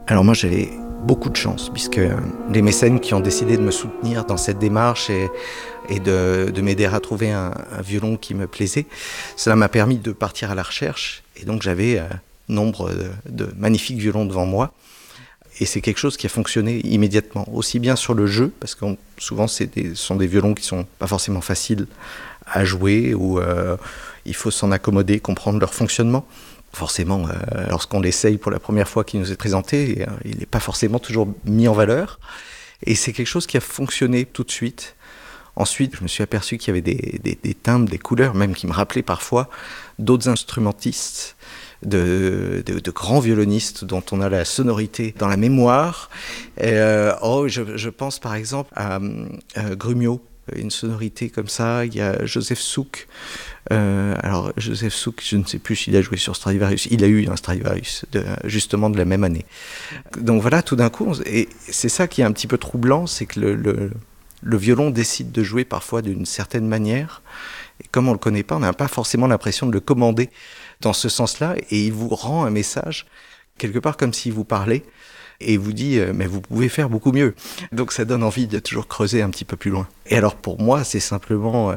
Alors moi j'avais beaucoup de chance puisque les mécènes qui ont décidé de me soutenir dans cette démarche et de m'aider à trouver un violon qui me plaisait, cela m'a permis de partir à la recherche et donc j'avais nombre de magnifiques violons devant moi. Et c'est quelque chose qui a fonctionné immédiatement, aussi bien sur le jeu, parce que souvent ce sont des violons qui sont pas forcément faciles à jouer, ou il faut s'en accommoder, comprendre leur fonctionnement. Forcément, lorsqu'on l'essaye pour la première fois qui nous est présenté, il n'est pas forcément toujours mis en valeur. Et c'est quelque chose qui a fonctionné tout de suite. Ensuite, je me suis aperçu qu'il y avait des timbres, des couleurs, même qui me rappelaient parfois d'autres instrumentistes, de grands violonistes dont on a la sonorité dans la mémoire. Je pense par exemple à Grumio, une sonorité comme ça. Il y a Joseph Suk. Alors Joseph Suk, je ne sais plus s'il a joué sur Stradivarius. Il a eu un Stradivarius justement de la même année. Donc voilà, tout d'un coup, et c'est ça qui est un petit peu troublant, c'est que le violon décide de jouer parfois d'une certaine manière. Et comme on ne le connaît pas, on n'a pas forcément l'impression de le commander dans ce sens-là, et il vous rend un message, quelque part comme s'il vous parlait, et il vous dit « mais vous pouvez faire beaucoup mieux ». Donc ça donne envie de toujours creuser un petit peu plus loin. Et alors pour moi, c'est simplement...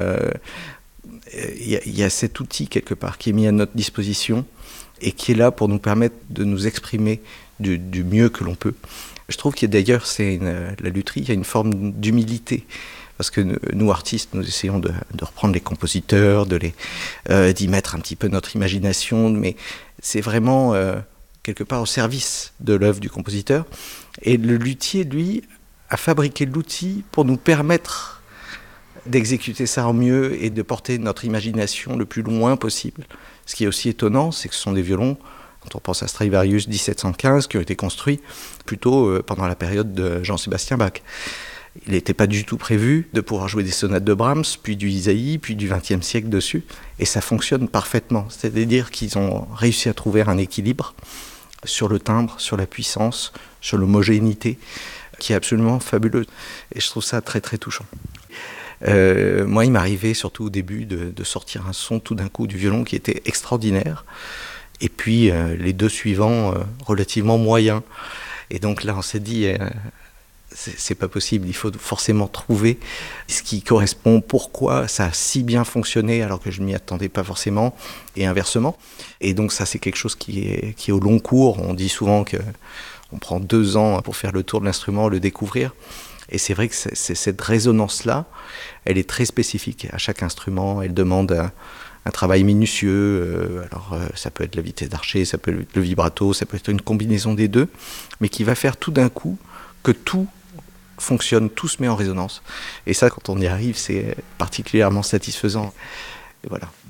y a cet outil quelque part qui est mis à notre disposition, et qui est là pour nous permettre de nous exprimer du mieux que l'on peut. Je trouve qu'il y a d'ailleurs, la lutherie, il y a une forme d'humilité. Parce que nous, artistes, nous essayons de reprendre les compositeurs, d'y mettre un petit peu notre imagination, mais c'est vraiment quelque part au service de l'œuvre du compositeur. Et le luthier, lui, a fabriqué l'outil pour nous permettre d'exécuter ça en mieux et de porter notre imagination le plus loin possible. Ce qui est aussi étonnant, c'est que ce sont des violons, quand on pense à Stradivarius 1715, qui ont été construits plutôt pendant la période de Jean-Sébastien Bach. Il n'était pas du tout prévu de pouvoir jouer des sonates de Brahms, puis du Isaïe, puis du XXe siècle dessus. Et ça fonctionne parfaitement. C'est-à-dire qu'ils ont réussi à trouver un équilibre sur le timbre, sur la puissance, sur l'homogénéité, qui est absolument fabuleux. Et je trouve ça très très touchant. Moi, il m'arrivait surtout au début de sortir un son tout d'un coup du violon qui était extraordinaire. Et puis les deux suivants relativement moyens. Et donc là, on s'est dit... c'est pas possible, il faut forcément trouver ce qui correspond, pourquoi ça a si bien fonctionné alors que je ne m'y attendais pas forcément, et inversement. Et donc ça, c'est quelque chose qui est au long cours. On dit souvent qu'on prend 2 ans pour faire le tour de l'instrument, le découvrir. Et c'est vrai que c'est cette résonance-là, elle est très spécifique à chaque instrument. Elle demande un travail minutieux. Alors ça peut être la vitesse d'archet, ça peut être le vibrato, ça peut être une combinaison des deux, mais qui va faire tout d'un coup que tout fonctionne, tout se met en résonance. Et ça, quand on y arrive, c'est particulièrement satisfaisant. Et voilà.